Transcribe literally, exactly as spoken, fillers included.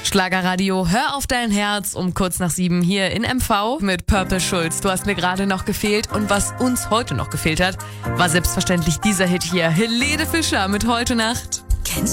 Schlagerradio, hör auf dein Herz um kurz nach sieben hier in M V mit Purple Schulz. Du hast mir gerade noch gefehlt und was uns heute noch gefehlt hat, war selbstverständlich dieser Hit hier. Helene Fischer mit Heute Nacht.